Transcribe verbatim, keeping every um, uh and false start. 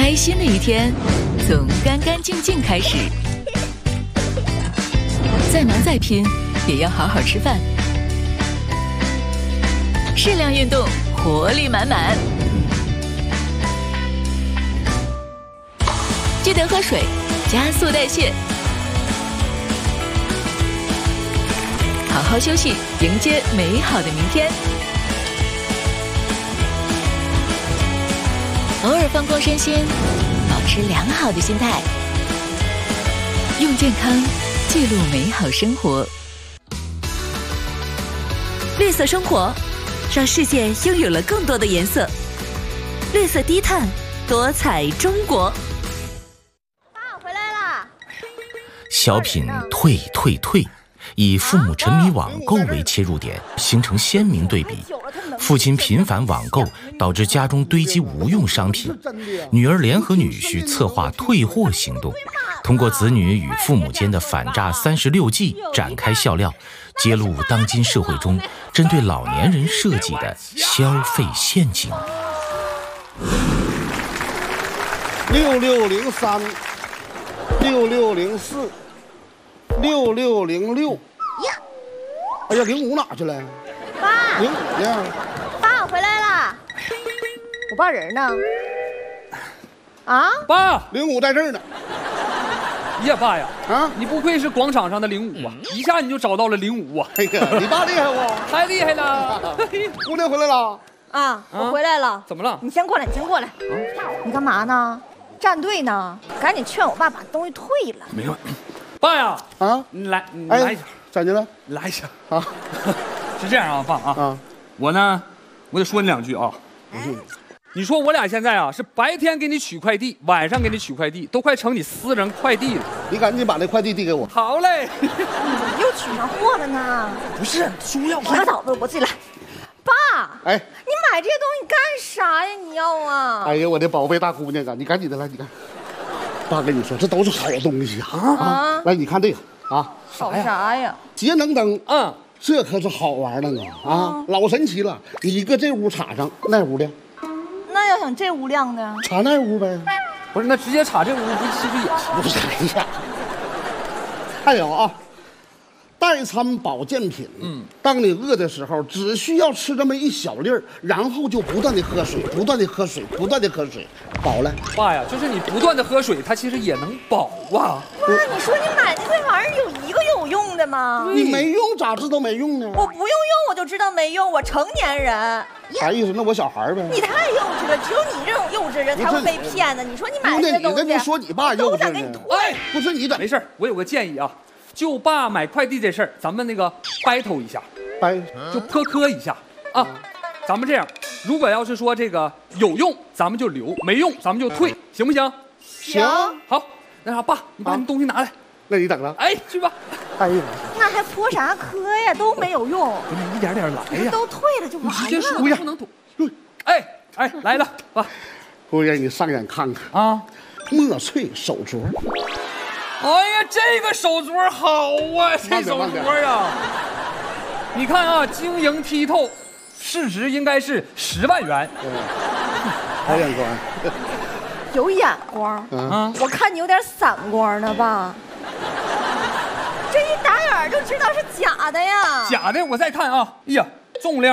开心的一天从干干净净开始，再忙再拼也要好好吃饭，适量运动，活力满满。记得喝水，加速代谢。好好休息，迎接美好的明天。偶尔放空身心，保持良好的心态，用健康记录美好生活。绿色生活，让世界拥有了更多的颜色。绿色低碳，多彩中国。 爸，回来啦！ 小品退退退，以父母沉迷网购为切入点，形成鲜明对比。父亲频繁网购，导致家中堆积无用商品。女儿联合女婿策划退货行动，通过子女与父母间的反诈三十六计展开笑料，揭露当今社会中针对老年人设计的消费陷阱。 六六零三，六六零四，六六零六。哎呀，零五哪去了？ 爸， 零五呢？ 爸，我回来啦！我爸人呢？啊？ 爸， 零五在这儿呢。 呀，爸呀， 啊， 你不愧是广场上的零五啊，一下你就找到了零五啊！ 哎呀，你爸厉害不？ 太厉害了！ 姑娘回来了。 啊，我回来了。 怎么了？ 你先过来，你先过来。你干嘛呢？站队呢？赶紧劝我爸把东西退了。 没有，爸呀， 啊， 你来，你哎来一下， 咋的了？ 来一下啊， 是这样啊，爸啊， 啊， 我呢，我得说你两句啊。你说我俩现在啊，是白天给你取快递，晚上给你取快递，都快成你私人快递了。 你赶紧把那快递递给我。 好嘞。 你怎么又取上货了呢？ 不是，书要拉倒吧，我自己来。爸， 哎， 你买这些东西干啥呀？你要啊？ 哎呀，我的宝贝大姑娘啊，你赶紧的来，你看，爸跟你说，这都是好东西啊。 啊， 来，你看这个啊， 好啥呀？ 节能灯， 嗯， 这可是好玩的呢啊，老神奇了！你一个这屋插上，那屋亮， 那要想这屋亮呢？ 插那屋呗。 不是，那直接插这屋不其实也行？ 不是，哎呀，还有啊，代餐保健品。嗯，当你饿的时候，只需要吃这么一小粒儿，然后就不断的喝水，不断的喝水，不断的喝水，饱了。 爸呀，就是你不断的喝水，它其实也能饱啊。 妈，你说你买的这玩意儿有一个有用的吗？ 你没用咋知道没用呢？ 我不用用我就知道没用，我成年人。 啥意思？那我小孩呗。 你太幼稚了，只有你这种幼稚人才会被骗的。你说你买姑娘， 的这东西， 你这就说你爸幼稚都想给你呢？ 退。 不是你怎么没事儿，我有个建议啊，就爸买快递这事儿，咱们那个 battle 一下， 掰？ 就磕磕一下啊。咱们这样，如果要是说这个有用，咱们就留；没用，咱们就退，行不行？ 行。 好，那啥，爸，你把你东西拿来。 那你等着。 哎，去吧。 哎呀， 那还泼啥磕呀？都没有用， 不是你一点点来呀， 都退了就完直接说了。 不能退。哎哎，来了，爸。 姑爷，你上眼看看啊， 墨翠手镯。 哎呀，这个手镯好啊，这手镯啊，你看啊，晶莹剔透，市值应该是十万元。 好眼光。 有眼光， 啊， 我看你有点散光呢吧？这一打眼就知道是假的呀。 假的，我再看啊，哎呀，重量